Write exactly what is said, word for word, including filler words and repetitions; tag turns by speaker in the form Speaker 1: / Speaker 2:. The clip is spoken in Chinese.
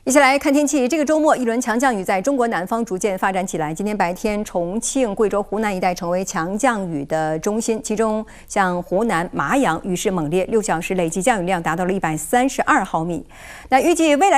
Speaker 1: 一起来看天气。这个周末，一轮强降雨在中国南方逐渐发展起来。今天白天，重庆、贵州、湖南一带成为强降雨的中心，其中像湖南麻阳雨势猛烈，六小时累计降雨量达到了一百三十二毫米。那预计未来。